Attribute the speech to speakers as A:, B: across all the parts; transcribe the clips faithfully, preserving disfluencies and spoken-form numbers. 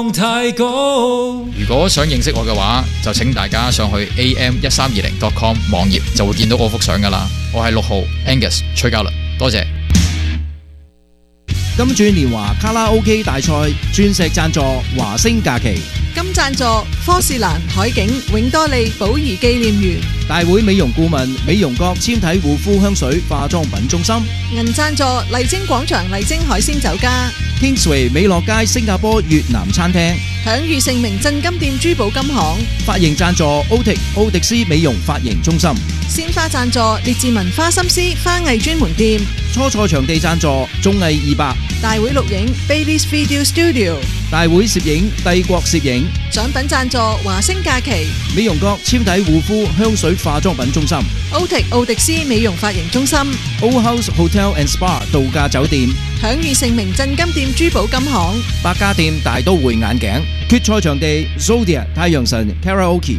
A: 太高。
B: 如果想認識我嘅話，就請大家上去 a m 一三二零 dot com 網頁，就會見到我幅相噶啦。我係六號 Angus 崔嘉倫，多謝。
C: 金鑽年華卡拉 OK 大賽鑽石贊助華星假期，
D: 金贊助科士蘭海景永多利寶儀紀念園，
C: 大會美容顧問美容閣纖體護膚香水化妝品中心，
D: 銀贊助麗晶廣場麗晶海鮮酒家，
C: Kingsway 美樂街新加坡越南餐廳，
D: 享譽盛名鎮金店珠寶金行，
C: 髮型贊助 Otic 奧迪斯美容髮型中心，
D: 鮮花贊助列治文花心思花藝專門店，
C: 初賽場地贊助綜藝二百，
D: 大會錄影 Baileys Video Studio，
C: 大會攝影帝國攝影，
D: 獎品贊助華星假期，
C: 美容閣纖體護膚香水化妝品中心，
D: Otic 奧迪斯美容髮型中心，
C: Old House Hotel and Spa 度假酒店，
D: 享譽盛名鎮金店珠寶金行，
C: 百家店大都會眼鏡，決賽場地 Zodia 太陽神 Karaoke。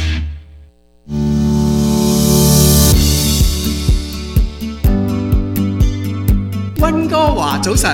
E: 溫哥華早晨，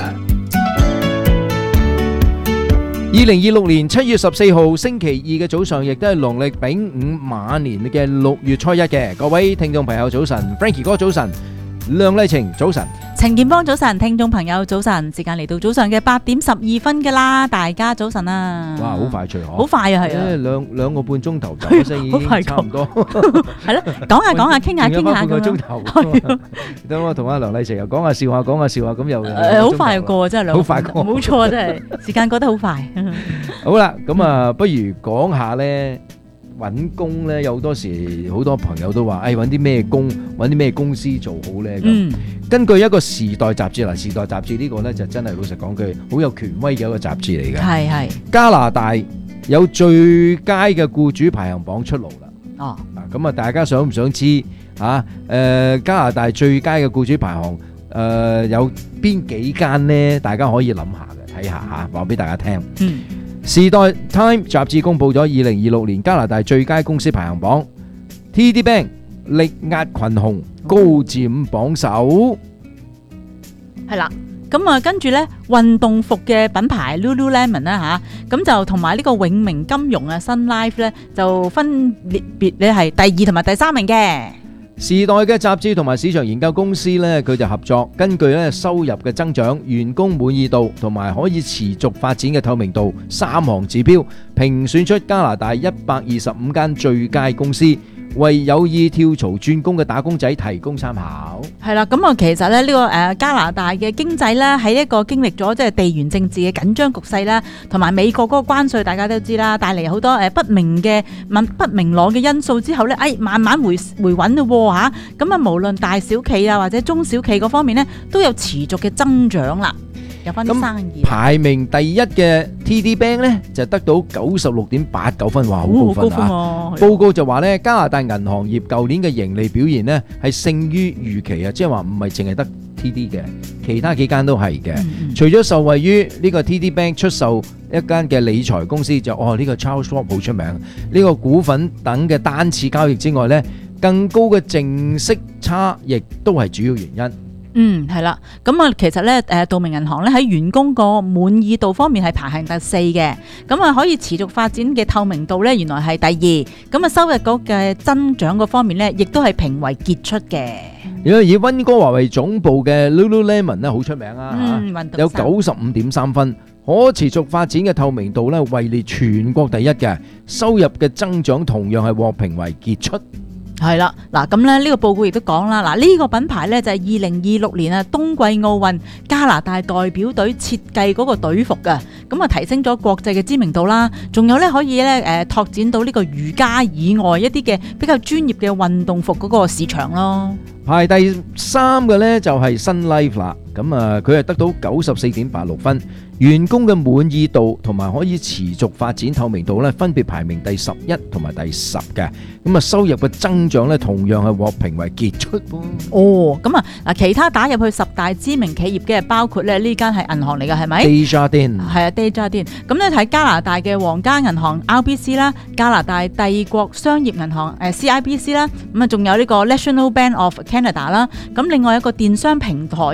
C: 二零二六年七月十四號星期二嘅早上，亦都係農曆丙午馬年嘅六月初一嘅。各位聽眾朋友早晨 ，Frankie 哥早晨，梁麗晴早晨，
F: 陳健邦早晨，聽眾朋友早晨，時間嚟到早上嘅八點十二分噶啦，大家早晨啊！
C: 哇，好快脆嗬，
F: 好快啊，係啊，
C: 兩兩個半鐘頭就一聲已經差唔多，
F: 係咯，講下講下，傾下傾下
C: 半個鐘
F: 咁
C: 頭，等我同阿梁麗晴又講下笑下，講下笑下，咁又
F: 誒，好快過真係兩，
C: 好快過，
F: 冇錯，真係時間過得好快。
C: 好啦，咁啊，不如講下咧。揾工咧，有好多時好多朋友都話，誒揾啲咩工，揾啲咩公司做好咧咁。
F: 嗯，
C: 根據一個時代雜誌啦，時代雜誌呢個咧就真係老實講句，好有權威嘅一個雜誌嚟嘅。
F: 係係。
C: 加拿大有最佳嘅僱主排行榜出爐啦。
F: 哦。
C: 嗱，咁啊，大家想唔想知啊？誒，加拿大最佳嘅僱主排行誒有邊幾間咧？大家可以諗下嘅，睇下嚇，話俾大家聽。
F: 嗯。
C: 時代 Time 雜誌公佈咗二零二六年加拿大最佳公司排行榜 ，T D Bank 力壓群雄，高佔榜首。
F: 係啦，咁啊跟住咧運動服嘅品牌 Lululemon 啦嚇，咁就同埋呢個永明金融啊 Sun Life 咧就分別咧係第二同埋第三名嘅。
C: 時代嘅雜誌同埋市場研究公司呢，佢就合作，根據咧收入嘅增長、員工滿意度同埋可以持續發展嘅透明度三項指標，評選出加拿大一百二十五間最佳公司，為有意跳槽轉工嘅打工仔提供參考。
F: 係啦，咁啊其實咧呢個誒加拿大嘅經濟咧喺一個經歷咗即係地緣政治嘅緊張局勢啦，同埋美國嗰個關稅大家都知啦，帶嚟好多誒不明嘅不明朗嘅因素之後咧，誒慢慢回回穩咯喎嚇，咁啊無論大小企啊或者中小企嗰方面咧都有持續嘅增長啦。有翻啲生意。排
C: 名第一嘅 T D Bank 咧就得到九十六點八九分，哇，好高分啊！
F: 哦、
C: 報告就話咧，加拿大銀行業舊年嘅盈利表現咧係勝於預期啊，即係話唔係淨係得 T D 嘅，其他幾間都係嘅。嗯、除咗受惠於呢個 T D Bank 出售一間嘅理財公司，就哦呢、呢個 Charles Schwab 好出名，呢、呢個股份等嘅單次交易之外咧，更高嘅淨息差亦都係主要原因。
F: 嗯，係啦，咁啊，其實咧，誒，道明銀行咧喺員工個滿意度方面係排行第四嘅，咁啊可以持續發展嘅透明度咧，原來係第二，咁啊收入嗰嘅增長嗰方面咧，亦都係評為傑出嘅。
C: 如果以溫哥華為總部嘅 Lululemon 咧，好出名啊，
F: 嗯、
C: 有九十五點三分，可持續發展嘅透明度咧位列全國第一嘅，收入嘅增長同樣係獲評為傑出。
F: 係啦，嗱咁咧呢個報告亦都講啦，嗱、這、呢個品牌咧就係二零二六年啊冬季奧運加拿大代表隊設計嗰個隊服噶，咁啊提升咗國際嘅知名度啦，仲有咧可以咧誒拓展到呢個瑜伽以外一啲嘅比較專業嘅運動服嗰個市場咯。
C: 排第三嘅咧就係 Sun Life 啦，咁啊佢係得到九十四點八六分，員工嘅滿意度同埋可以持續發展透明度咧分別排名第十一同埋第十嘅，咁啊收入嘅增長咧同樣係獲評為傑出。
F: 哦，咁啊嗱，其他打入去十大知名企業嘅包括咧呢間係銀行嚟嘅係咪？
C: Desjardins
F: 係啊 Desjardins，咁咧睇加拿大嘅皇家銀行 R B C 啦，加拿大帝國商業銀行誒 C I B C 啦，咁啊仲有呢個 National Bank of Canada 啦，咁另外一個電商平台啊，誒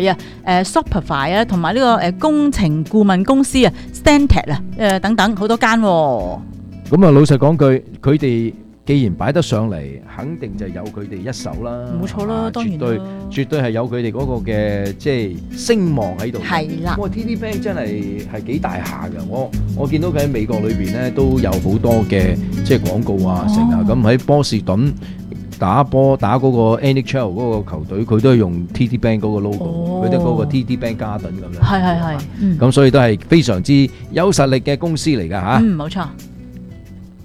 F: 誒 Shopify 啊，同埋呢個誒工程顧問公司啊 Stantec 啊，誒等等好多間喎。
C: 咁啊，老實講句，佢哋既然擺得上嚟，肯定就有佢哋一手啦。
F: 冇錯啦，
C: 啊
F: 當然啦
C: 絕對絕對係有佢哋嗰個嘅即係聲望喺度。
F: 係啦
C: 我 T D Bank 真係係幾大下㗎。我我見到佢喺美國裏邊咧都有好多嘅即係廣告啊，成啊咁喺波士頓打波打嗰個 N H L 嗰個球隊，佢都係用 T D Bank 嗰個 logo，佢都嗰個 T D Bank Garden 咁樣。
F: 係係係，嗯，
C: 咁所以都係非常之有實力嘅公司嚟㗎嚇。
F: 嗯，冇錯。